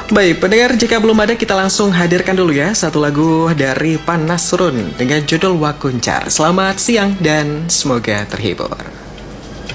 Baik, pendengar, jika belum ada kita langsung hadirkan dulu ya satu lagu dari Pan Nasrun dengan judul Wakuncar. Selamat siang dan semoga terhibur.